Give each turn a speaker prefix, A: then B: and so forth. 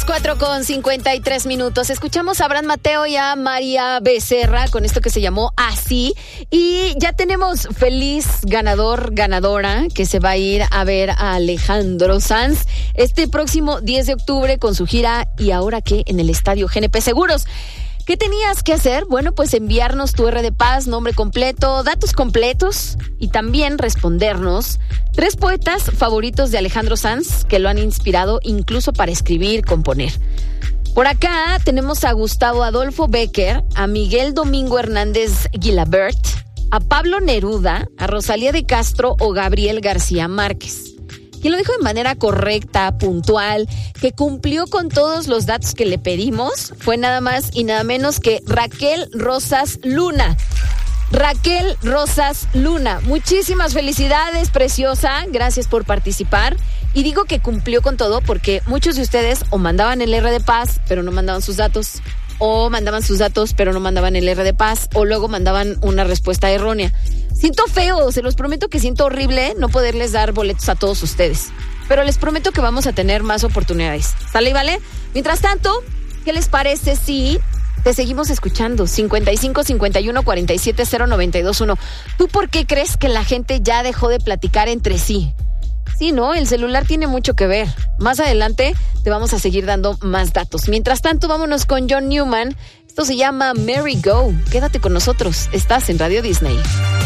A: 4:53. Escuchamos a Abraham Mateo y a María Becerra con esto que se llamó Así. Y ya tenemos feliz ganadora que se va a ir a ver a Alejandro Sanz este próximo 10 de octubre con su gira ¿Y ahora qué? En el Estadio GNP Seguros. ¿Qué tenías que hacer? Bueno, pues enviarnos tu R de Paz, nombre completo, datos completos y también respondernos 3 poetas favoritos de Alejandro Sanz que lo han inspirado incluso para escribir, componer. Por acá tenemos a Gustavo Adolfo Bécquer, a Miguel Domingo Hernández Guilabert, a Pablo Neruda, a Rosalía de Castro o Gabriel García Márquez. Quien lo dijo de manera correcta, puntual, que cumplió con todos los datos que le pedimos, fue nada más y nada menos que Raquel Rosas Luna. Raquel Rosas Luna, muchísimas felicidades, preciosa, gracias por participar. Y digo que cumplió con todo porque muchos de ustedes o mandaban el R de Paz, pero no mandaban sus datos, o mandaban sus datos, pero no mandaban el R de Paz, o luego mandaban una respuesta errónea. Siento feo, se los prometo que siento horrible no poderles dar boletos a todos ustedes. Pero les prometo que vamos a tener más oportunidades. ¿Sale y vale? Mientras tanto, ¿qué les parece si te seguimos escuchando? 55 51 47 0921. ¿Tú por qué crees que la gente ya dejó de platicar entre sí? Sí, ¿no? El celular tiene mucho que ver. Más adelante te vamos a seguir dando más datos. Mientras tanto, vámonos con John Newman. Esto se llama Merry Go. Quédate con nosotros. Estás en Radio Disney.